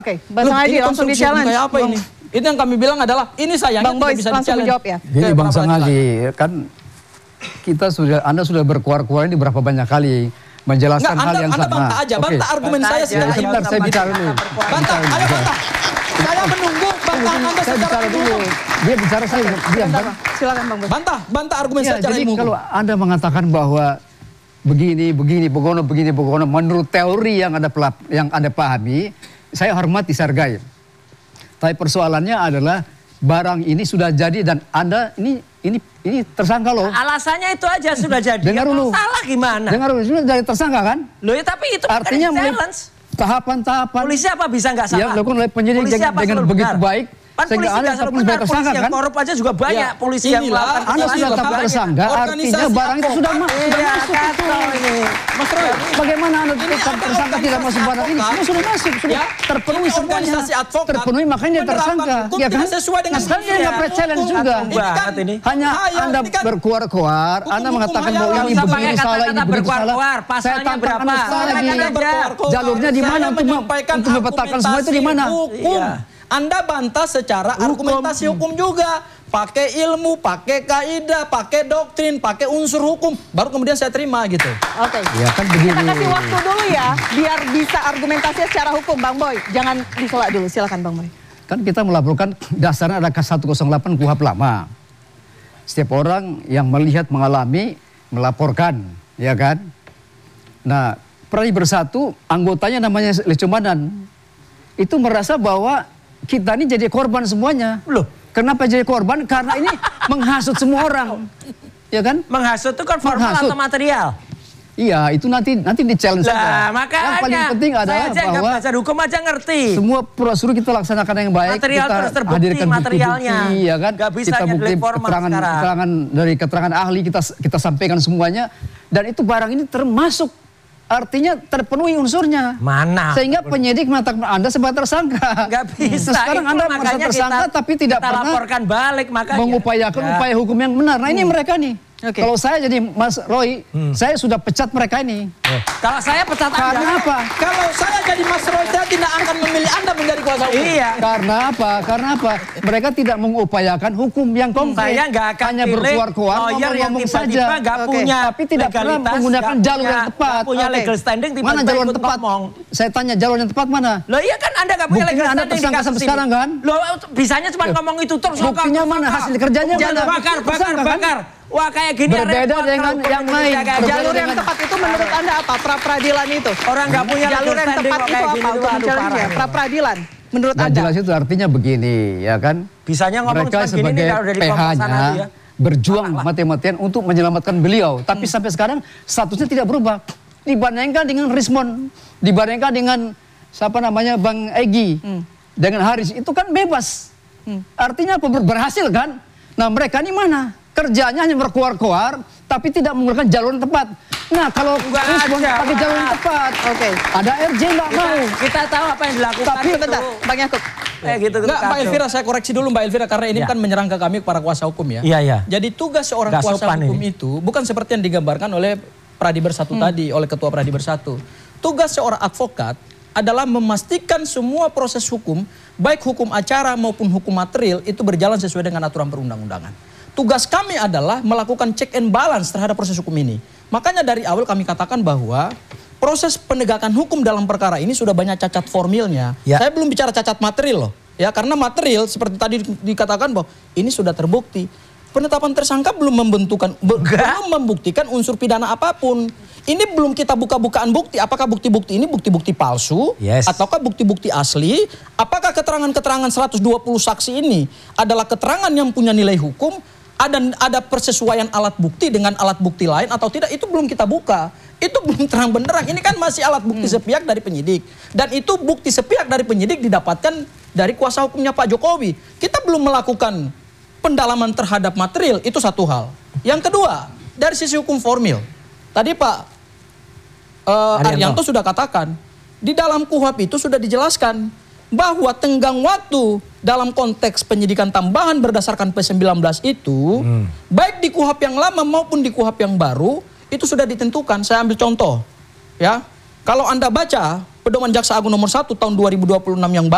Oke, Bang Sangadi langsung di-challenge. Kayak apa ini? Itu yang kami bilang adalah ini sayangnya Bang Boy bisa langsung menjawab ya. Jadi Bang Sangadi, kan Anda sudah berkuar-kuar ini berapa banyak kali menjelaskan hal yang sama. Anda bantah aja, bantah argumen saya secara sebentar, saya bicara dulu. Bantah, ayo bantah. Saya menunggu bantah Anda secara dulu. Dia bicara, saya diam. Silakan Bang Boy. Bantah argumen saya secara jadi ilmu. kalau Anda mengatakan bahwa begini, begono, menurut teori yang Anda pahami, saya hormati, saya hargai. Tapi persoalannya adalah barang ini sudah jadi dan Anda ini tersangka loh. Alasannya itu aja sudah jadi. Dengar dulu. Salah gimana? Dengar dulu, sudah jadi tersangka kan? Loh ya, tapi itu artinya challenge. Tahapan-tahapan. Polisi apa bisa nggak salah? Yang dilakukan oleh penyidik dengan begitu baik. Sehingga Anda selalu benar, polisi yang korup aja juga banyak. Polisi yang melakukan Anda sudah tetap tersangka, artinya barang itu sudah masuk. Mas Roy, bagaimana Anda tetap tersangka tidak masuk barang ini? Semua sudah masuk, sudah terpenuhi semuanya. Terpenuhi, makanya dia tersangka. Ya kan? Nah sekarang dia nggak challenge juga. Hanya Anda berkuar-kuar, Anda mengatakan bahwa ini begini salah, ini begitu salah. Saya tantang Anda lagi. Jalurnya di mana untuk memetakan semua itu di mana? Anda bantah secara argumentasi hukum juga. Pakai ilmu, pakai kaidah, pakai doktrin, pakai unsur hukum. Baru kemudian saya terima gitu. Oke. Ya, kan begini. Kita kasih waktu dulu ya. Biar bisa argumentasinya secara hukum Bang Boy. Jangan diselak dulu. Silakan Bang Boy. Kan kita melaporkan dasarnya ada K108 KUHP lama. Setiap orang yang melihat, mengalami, melaporkan. Ya kan? Nah, Pradi Bersatu, anggotanya namanya Lecomanan. Itu merasa bahwa kita ini jadi korban semuanya. Loh, kenapa jadi korban? Karena ini menghasut semua orang. Ya kan? Menghasut itu kan formal atau material? Iya, itu nanti di-challenge saja. Makanya yang paling penting adalah bahwa belajar hukum aja ngerti. Semua prosedur kita laksanakan yang baik. Material kita terus terbukti hadirkan materialnya. bukti, ya kan? Gak bisa kita bukti keterangan ahli kita sampaikan semuanya. Dan itu barang ini termasuk. Artinya terpenuhi unsurnya. Mana? Sehingga penyidik mengatakan Anda sebagai tersangka. Gak bisa. Sekarang Anda merasa tersangka tapi tidak pernah laporkan balik, makanya mengupayakan upaya hukum yang benar. Nah ini mereka nih. Kalau saya jadi Mas Roy, saya sudah pecat mereka ini. Kalau saya pecat Anda. Karena apa? Kalau saya jadi Mas Roy, saya tidak akan memilih Anda menjadi kuasa hukum. Iya. Karena apa? Karena apa? Mereka tidak mengupayakan hukum yang konkret. Saya nggak akan hanya berkuar-kuar, ngomong saja. Nggak punya tapi tidak pernah menggunakan jalur yang tepat. Punya legal standing. Mana jalur yang tepat? Saya tanya jalur yang tepat mana? Loh iya kan Anda nggak punya legal standing. Anda tersangka sampai sekarang kan? Loh bisanya cuma ngomong itu terus. Buktinya mana? Hasil kerjanya mana? Bakar. Wah kayak gini berbeda dengan yang lain. Jalur yang tepat itu menurut Anda apa? Pra-peradilan itu? Orang nggak punya jalur yang tepat itu apa untuk mencari pra-peradilan? Menurut Anda? Jelas itu artinya begini, ya kan? Bisanya ngomong mereka sebagai PH-nya berjuang mati-matian untuk menyelamatkan beliau. Tapi sampai sekarang statusnya tidak berubah. Dibandingkan dengan Rismon, dibandingkan dengan siapa namanya Bang Egy, dengan Haris itu kan bebas. Artinya apa? Berhasil kan? Nah mereka ini mana? Kerjanya hanya berkuar-kuar, tapi tidak menggunakan jalur yang tepat. Nah kalau Rismon pakai jalur yang tepat, ada RJ nggak mau. Kita tahu apa yang dilakukan. Tapi bentar, Bang Yakub. Gitu, enggak, Mbak Elvira, saya koreksi dulu Mbak Elvira, karena ini kan menyerang ke kami para kuasa hukum ya. Iya. Jadi tugas seorang kuasa hukum itu bukan seperti yang digambarkan oleh Pradi Bersatu tadi, oleh Ketua Pradi Bersatu. Tugas seorang advokat adalah memastikan semua proses hukum, baik hukum acara maupun hukum material, itu berjalan sesuai dengan aturan perundang-undangan. Tugas kami adalah melakukan check and balance terhadap proses hukum ini. Makanya dari awal kami katakan bahwa proses penegakan hukum dalam perkara ini sudah banyak cacat formilnya. Saya belum bicara cacat material loh. Ya, karena material seperti tadi dikatakan bahwa ini sudah terbukti. Penetapan tersangka belum membuktikan unsur pidana apapun. Ini belum kita buka-bukaan bukti. Apakah bukti-bukti ini bukti-bukti palsu? Ataukah bukti-bukti asli? Apakah keterangan-keterangan 120 saksi ini adalah keterangan yang punya nilai hukum? Ada persesuaian alat bukti dengan alat bukti lain atau tidak? Itu belum kita buka. Itu belum terang benderang. Ini kan masih alat bukti sepihak dari penyidik. Dan itu bukti sepihak dari penyidik didapatkan dari kuasa hukumnya Pak Jokowi. Kita belum melakukan pendalaman terhadap material, itu satu hal. Yang kedua, dari sisi hukum formil. Tadi Pak Arianto sudah katakan, di dalam KUHP itu sudah dijelaskan bahwa tenggang waktu dalam konteks penyidikan tambahan berdasarkan P19 itu, baik di KUHP yang lama maupun di KUHP yang baru, itu sudah ditentukan. Saya ambil contoh. Ya, kalau Anda baca Pedoman Jaksa Agung nomor 1 tahun 2026 yang baru,